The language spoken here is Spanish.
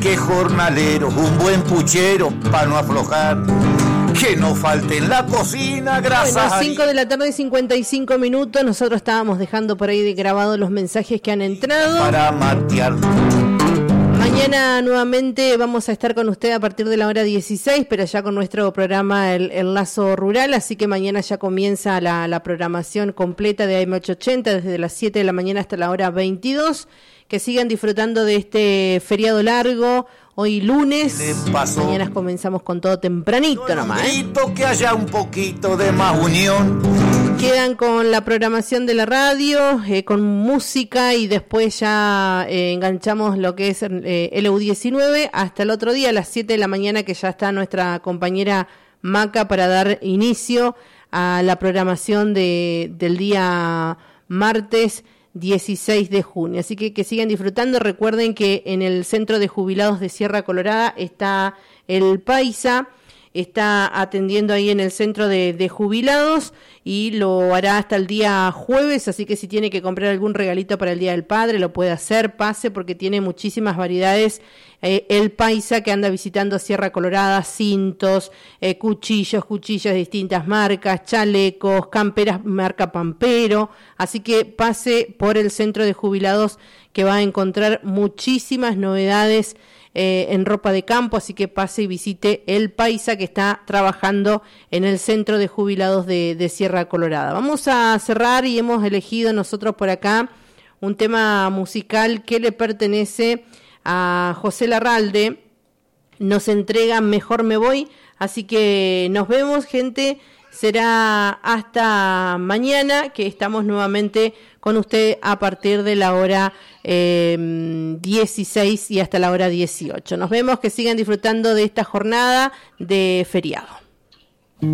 Que jornaleros, un buen puchero para no aflojar. Que no falte en la cocina grasas. Bueno, 5 de la tarde, 55 minutos. Nosotros estábamos dejando por ahí grabados los mensajes que han entrado. Para matear. Mañana nuevamente vamos a estar con usted a partir de la hora 16, pero ya con nuestro programa El Lazo Rural, así que mañana ya comienza la programación completa de AM880 desde las 7 de la mañana hasta la hora 22. Que sigan disfrutando de este feriado largo, hoy lunes. Mañana comenzamos con todo tempranito nomás. Que haya un poquito de más unión. Quedan con la programación de la radio, con música y después ya enganchamos lo que es LU19 hasta el otro día a las 7 de la mañana que ya está nuestra compañera Maca para dar inicio a la programación del día martes 16 de junio. Así que sigan disfrutando. Recuerden que en el Centro de Jubilados de Sierra Colorada está el Paisa, está atendiendo ahí en el Centro de Jubilados y lo hará hasta el día jueves, así que si tiene que comprar algún regalito para el Día del Padre, lo puede hacer, pase porque tiene muchísimas variedades. El Paisa que anda visitando Sierra Colorada, cintos, cuchillas de distintas marcas, chalecos, camperas marca Pampero, así que pase por el Centro de Jubilados que va a encontrar muchísimas novedades en ropa de campo, así que pase y visite el Paisa que está trabajando en el Centro de Jubilados de Sierra Colorada. Vamos a cerrar y hemos elegido nosotros por acá un tema musical que le pertenece a José Larralde, nos entrega Mejor Me Voy, así que nos vemos, gente. Será hasta mañana que estamos nuevamente con usted a partir de la hora 16 y hasta la hora 18. Nos vemos, que sigan disfrutando de esta jornada de feriado.